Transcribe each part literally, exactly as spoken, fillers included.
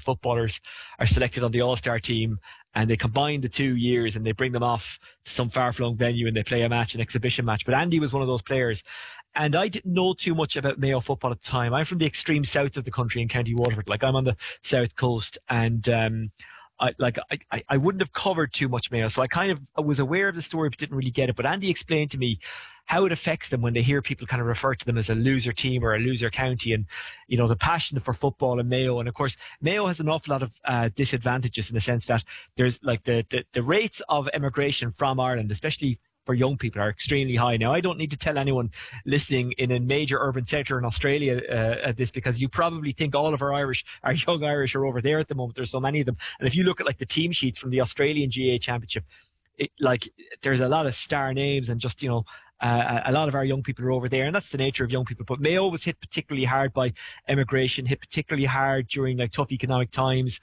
footballers are selected on the All-Star team, and they combine the two years and they bring them off to some far-flung venue and they play a match, an exhibition match. But Andy was one of those players. And I didn't know too much about Mayo football at the time. I'm from the extreme south of the country in County Waterford. Like, I'm on the south coast, and um, I like I, I wouldn't have covered too much Mayo. So I kind of I was aware of the story but didn't really get it. But Andy explained to me how it affects them when they hear people kind of refer to them as a loser team or a loser county, and, you know, the passion for football in Mayo. And of course, Mayo has an awful lot of uh, disadvantages in the sense that there's like the, the, the rates of emigration from Ireland, especially for young people, are extremely high. Now, I don't need to tell anyone listening in a major urban centre in Australia uh, at this, because you probably think all of our Irish, our young Irish are over there at the moment. There's so many of them. And if you look at like the team sheets from the Australian G A A Championship, it, like there's a lot of star names, and just, you know, Uh, a lot of our young people are over there, and that's the nature of young people. But Mayo was hit particularly hard by emigration, hit particularly hard during like tough economic times.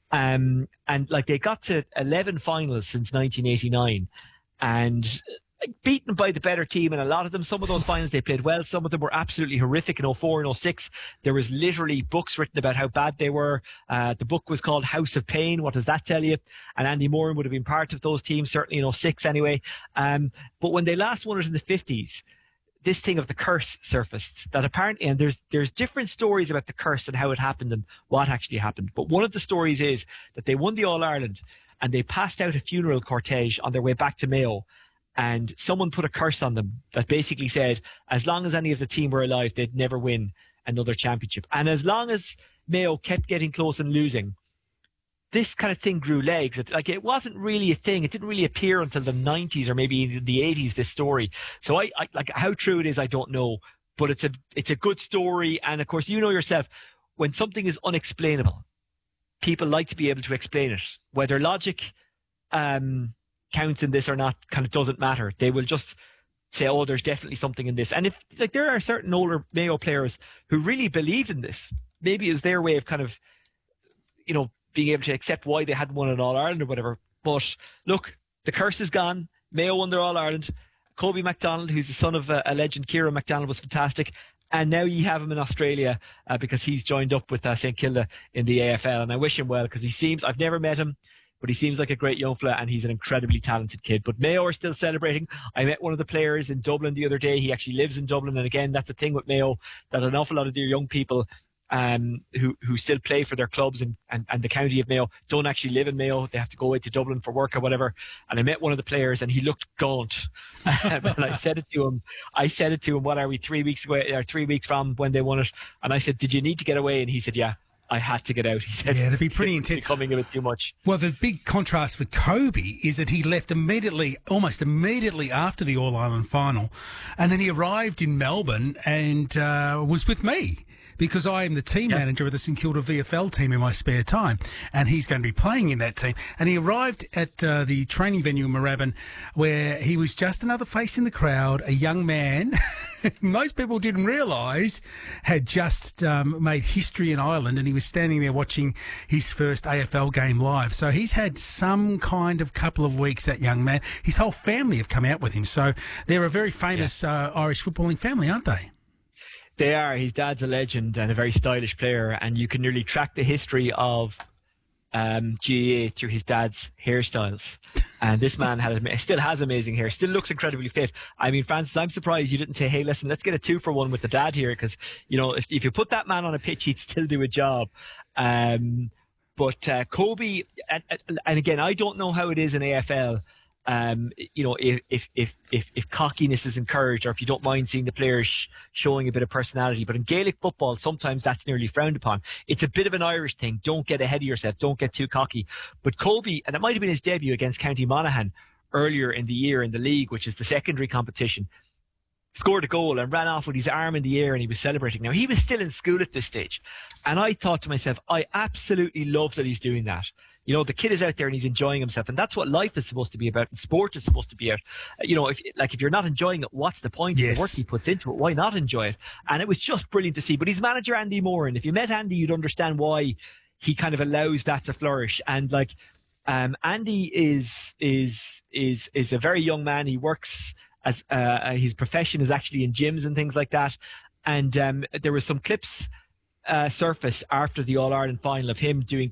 Um, and like they got to eleven finals since nineteen eighty-nine, and like, beaten by the better team in a lot of them. Some of those finals they played well. Some of them were absolutely horrific in oh four and oh six. There was literally books written about how bad they were. Uh, the book was called House of Pain. What does that tell you? And Andy Moran would have been part of those teams, certainly in oh six anyway. Um, but when they last won it in the fifties, this thing of the curse surfaced, that apparently, and there's there's different stories about the curse and how it happened and what actually happened. But one of the stories is that they won the All-Ireland and they passed out a funeral cortege on their way back to Mayo. And someone put a curse on them that basically said, as long as any of the team were alive, they'd never win another championship. And as long as Mayo kept getting close and losing, this kind of thing grew legs. It, like, it wasn't really a thing. It didn't really appear until the nineties or maybe the eighties, this story. So I, I like how true it is, I don't know. But it's a it's a good story. And of course, you know yourself, when something is unexplainable, people like to be able to explain it. Whether logic um counts in this or not kind of doesn't matter. They will just say, oh, there's definitely something in this. And if like there are certain older Mayo players who really believed in this, maybe it was their way of kind of, you know, being able to accept why they hadn't won an All-Ireland or whatever. But look, the curse is gone. Mayo won their All-Ireland. Kobe MacDonald, who's the son of a, a legend, Kieran MacDonald, was fantastic. And now you have him in Australia uh, because he's joined up with uh, St Kilda in the A F L. And I wish him well, because he seems, I've never met him, but he seems like a great young fella, and he's an incredibly talented kid. But Mayo are still celebrating. I met one of the players in Dublin the other day. He actually lives in Dublin. And again, that's the thing with Mayo, that an awful lot of their young people um, who, who still play for their clubs and, and, and the county of Mayo don't actually live in Mayo. They have to go away to Dublin for work or whatever. And I met one of the players, and he looked gaunt. And I said it to him. I said it to him, what are we, three weeks away, or three weeks from when they won it? And I said, did you need to get away? And he said, yeah. I had to get out, he said. Yeah, it'd be pretty intense. Becoming a bit too much. Well, the big contrast with Kobe is that he left immediately, almost immediately after the All-Ireland final, and then he arrived in Melbourne and uh, was with me, because I am the team yeah. manager of the St Kilda V F L team in my spare time, and he's going to be playing in that team. And he arrived at uh, the training venue in Moorabbin, where he was just another face in the crowd, a young man most people didn't realise had just um, made history in Ireland, and he was standing there watching his first A F L game live. So he's had some kind of couple of weeks, that young man. His whole family have come out with him. So they're a very famous yeah. uh, Irish footballing family, aren't they? They are. His dad's a legend and a very stylish player, and you can nearly track the history of um, G A A through his dad's hairstyles. And this man had still has amazing hair, still looks incredibly fit. I mean, Francis, I'm surprised you didn't say, hey, listen, let's get a two for one with the dad here, because, you know, if, if you put that man on a pitch, he'd still do a job. Um, but uh, Kobe, and, and again, I don't know how it is in A F L. Um, you know, if, if, if, if, if cockiness is encouraged, or if you don't mind seeing the players sh- showing a bit of personality. But in Gaelic football, sometimes that's nearly frowned upon. It's a bit of an Irish thing. Don't get ahead of yourself. Don't get too cocky. But Kobe, and it might have been his debut against County Monaghan earlier in the year in the league, which is the secondary competition, scored a goal and ran off with his arm in the air, and he was celebrating. Now, he was still in school at this stage. And I thought to myself, I absolutely love that he's doing that. You know, the kid is out there and he's enjoying himself, and that's what life is supposed to be about, and sport is supposed to be out. You know, if like if you're not enjoying it, what's the point? Yes. The work he puts into it, why not enjoy it? And it was just brilliant to see. But his manager, Andy Moran, if you met Andy, you'd understand why he kind of allows that to flourish. And like, um, Andy is is is is a very young man. He works as uh, his profession is actually in gyms and things like that. And um, there were some clips uh, surfaced after the All Ireland final of him doing